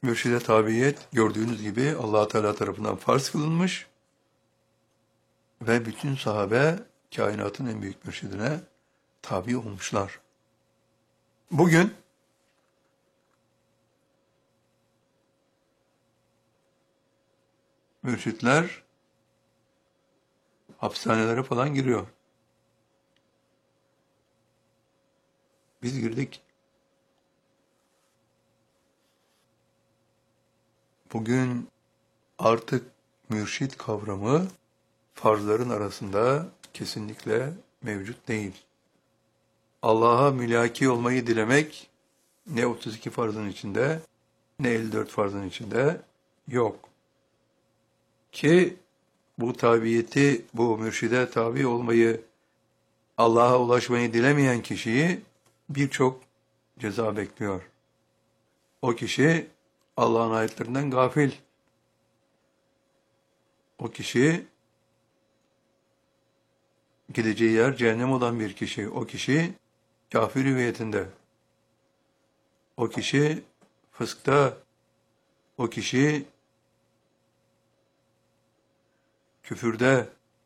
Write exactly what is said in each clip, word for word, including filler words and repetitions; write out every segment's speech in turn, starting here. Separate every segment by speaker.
Speaker 1: Mürşide tabiyet gördüğünüz gibi Allah Teala tarafından farz kılınmış ve bütün sahabe kainatın en büyük mürşidine tabi olmuşlar. Bugün mürşitler hapishanelere falan giriyor. Biz girdik. Bugün artık mürşit kavramı farzların arasında kesinlikle mevcut değil. Allah'a mülaki olmayı dilemek ne otuz iki farzın içinde ne elli dört farzın içinde yok. Ki bu tabiyeti, bu mürşide tabi olmayı, Allah'a ulaşmayı dilemeyen kişiyi birçok ceza bekliyor. O kişi Allah'ın ayetlerinden gafil. O kişi gideceği yer cehennem olan bir kişi. O kişi kafir hüviyetinde. O kişi fıskta. O kişi küfürde.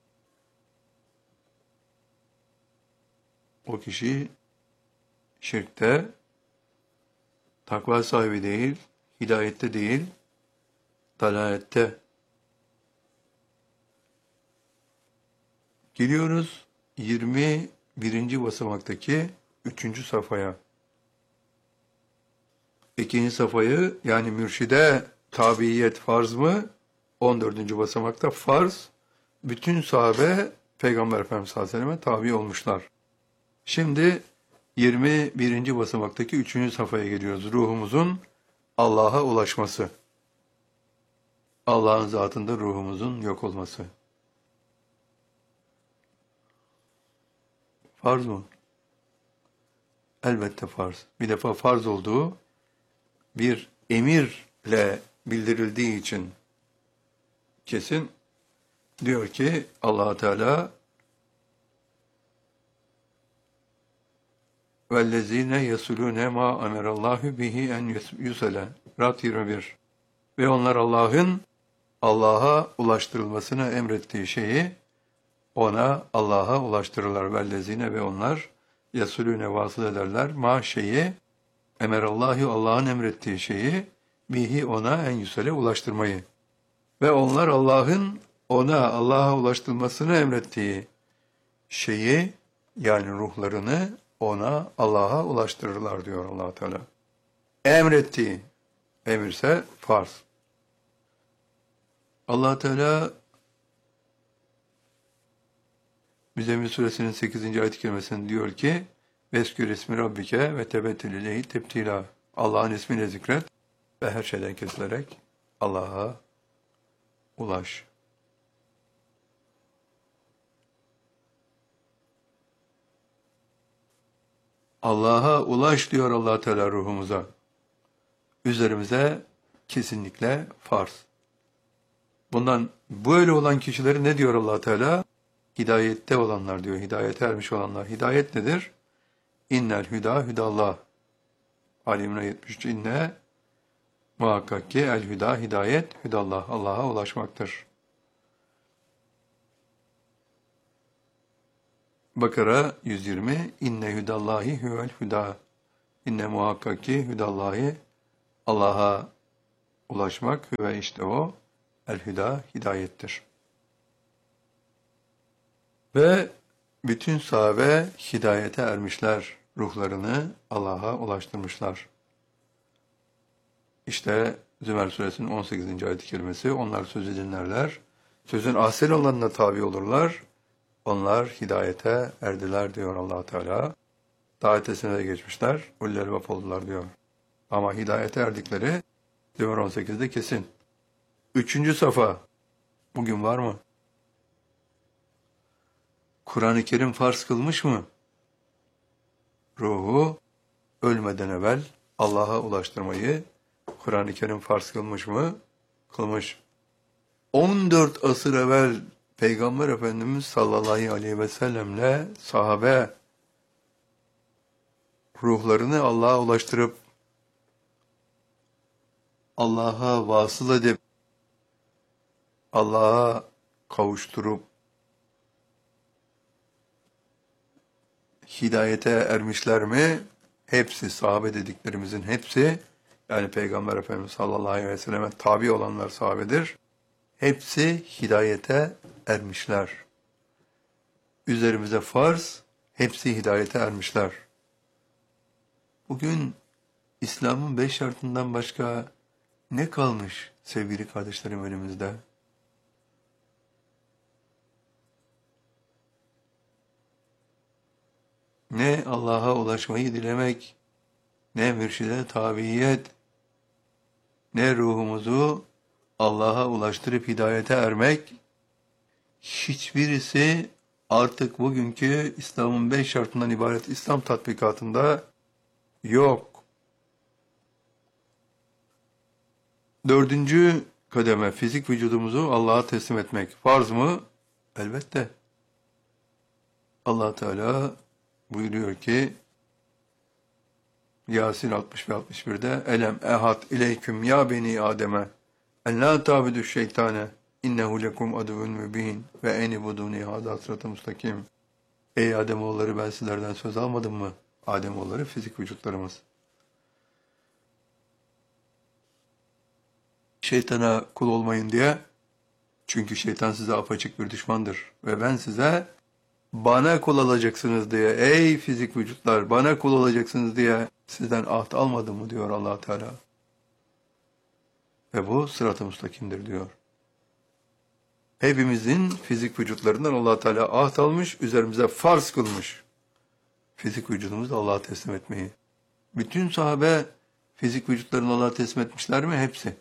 Speaker 1: O kişi şirkte, takva sahibi değil, hidayette değil, dalalette. Geliyoruz yirmi birinci basamaktaki üçüncü safhaya. İkinci safhayı, yani mürşide tabiyet farz mı? on dördüncü basamakta farz. Bütün sahabe Peygamber Efendimiz sallallahu aleyhi ve sellem'e tabi olmuşlar. Şimdi yirmi birinci basamaktaki üçüncü safhaya geliyoruz. Ruhumuzun Allah'a ulaşması. Allah'ın zatında ruhumuzun yok olması. Farz mı? Elbette farz. Bir defa farz olduğu bir emirle bildirildiği için kesin diyor ki Allah Teala vellezine yesulune ma amerallahu bihi en yusale Rad yirmi bir ve onlar Allah'ın Allah'a ulaştırılmasını emrettiği şeyi ona Allah'a ulaştırırlar. Vellezine ve onlar yesulune vasıl ederler ma şeyi emerallahu Allah'ın emrettiği şeyi bihi ona en yusale ulaştırmayı. Ve onlar Allah'ın ona Allah'a ulaştırılmasını emrettiği şeyi, yani ruhlarını ona Allah'a ulaştırırlar diyor Allah Teala. Emrettiği, emirse farz. Allah Teala Müzzemmil suresinin sekizinci ayet-i kerimesinde diyor ki Veskür ismi Rabbike ve tebettül ileyhi tebtila. Allah'ın ismiyle zikret ve her şeyden kesilerek Allah'a ulaş. Allah'a ulaş diyor Allah Teala ruhumuza. Üzerimize kesinlikle farz. Bundan böyle olan kişileri ne diyor Allah Teala? Hidayette olanlar diyor. Hidayete ermiş olanlar. Hidayet nedir? İnnel hüda hüdallah. Ali İmran yetmiş üç. İnne muhakkak ki el hüda hidayet hüdallah. Allah'a ulaşmaktır. Bakara yüz yirmi. İnne hüdallahi huvel hüda. İnne muhakkak ki hüdallahi Allah'a ulaşmak ve işte o el hüda hidayettir. Ve bütün sahabe hidayete ermişler. Ruhlarını Allah'a ulaştırmışlar. İşte Zümer suresinin on sekizinci ayet-i kerimesi. Onlar sözü dinlerler. Sözün ahsen olanına tabi olurlar. Onlar hidayete erdiler diyor Allah Teala. Daha ötesine de geçmişler. Ulul elbab oldular diyor. Ama hidayete erdikleri Zümer on sekizde kesin. Üçüncü safa. Bugün var mı? Kur'an-ı Kerim farz kılmış mı? Ruhu ölmeden evvel Allah'a ulaştırmayı Kur'an-ı Kerim farz kılmış mı? Kılmış. on dört asır evvel Peygamber Efendimiz sallallahu aleyhi ve sellemle sahabe ruhlarını Allah'a ulaştırıp Allah'a vasıl edip, Allah'a kavuşturup, hidayete ermişler mi? Hepsi, sahabe dediklerimizin hepsi, yani Peygamber Efendimiz sallallahu aleyhi ve selleme tabi olanlar sahabedir. Hepsi hidayete ermişler. Üzerimize farz, hepsi hidayete ermişler. Bugün İslam'ın beş şartından başka ne kalmış sevgili kardeşlerim önümüzde? Ne Allah'a ulaşmayı dilemek, ne mürşide tabiyet, ne ruhumuzu Allah'a ulaştırıp hidayete ermek, hiçbirisi artık bugünkü İslam'ın beş şartından ibaret İslam tatbikatında yok. Dördüncü kademe, fizik vücudumuzu Allah'a teslim etmek farz mı? Elbette. Allah Teala buyuruyor ki Yasin altmış ve altmış birde Elem ehad ileyküm ya beni Adem'e en la tabidu şeytane innehu lekum aduvun mübin ve enibuduni hada sıratı mustakim. Ey Ademoğulları, ben sizlerden söz almadım mı? Ademoğulları fizik vücutlarımız. Şeytana kul olmayın diye, çünkü şeytan size apaçık bir düşmandır ve ben size bana kul olacaksınız diye, ey fizik vücutlar bana kul olacaksınız diye sizden ahd almadım mı diyor Allah Teala. Ve bu sırat-ı müstakimdir diyor. Hepimizin fizik vücutlarından Allah Teala ahd almış, üzerimize farz kılmış. Fizik vücudumuzu Allah'a teslim etmeyi. Bütün sahabe fizik vücutlarını Allah'a teslim etmişler mi? Hepsi.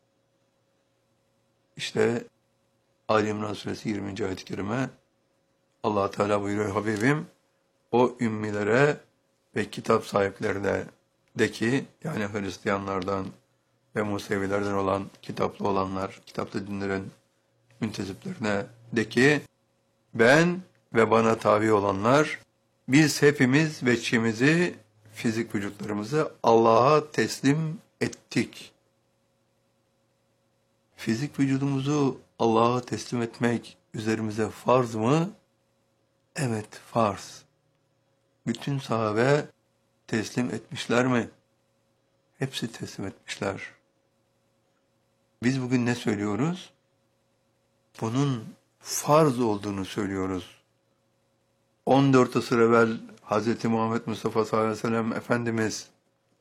Speaker 1: İşte Ali İmran Suresi yirminci ayet-i kerime Allah Teala buyuruyor, Habibim o ümmilere ve kitap sahiplerine de ki, yani Hristiyanlardan ve Musevilerden olan, kitaplı olanlar, kitaplı dinlerin müntesiplerine de ki, ben ve bana tabi olanlar, biz hepimiz veçimizi, fizik vücutlarımızı Allah'a teslim ettik. Fizik vücudumuzu Allah'a teslim etmek üzerimize farz mı? Evet, farz. Bütün sahabe teslim etmişler mi? Hepsi teslim etmişler. Biz bugün ne söylüyoruz? Bunun farz olduğunu söylüyoruz. on dört asır evvel Hz. Muhammed Mustafa sallallahu aleyhi ve sellem Efendimiz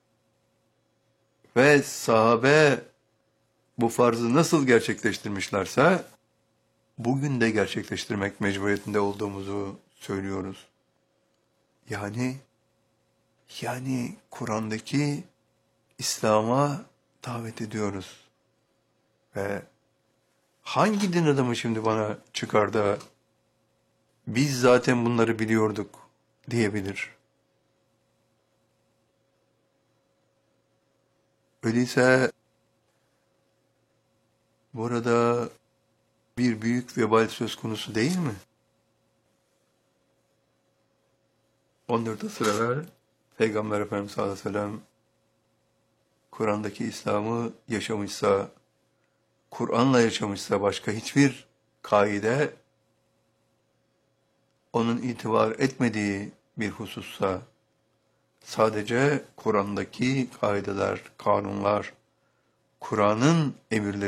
Speaker 1: ve sahabe bu farzı nasıl gerçekleştirmişlerse, bugün de gerçekleştirmek mecburiyetinde olduğumuzu söylüyoruz. Yani, yani Kur'an'daki İslam'a davet ediyoruz. Ve hangi din adamı şimdi bana çıkar da biz zaten bunları biliyorduk diyebilir? Öyleyse burada bir büyük vebal söz konusu değil mi? on dört asır evvel Peygamber Efendimiz sallallahu aleyhi ve sellem Kur'an'daki İslam'ı yaşamışsa, Kur'an'la yaşamışsa başka hiçbir kaide onun itibar etmediği bir husussa, sadece Kur'an'daki kaideler, kanunlar, Kur'an'ın emirleri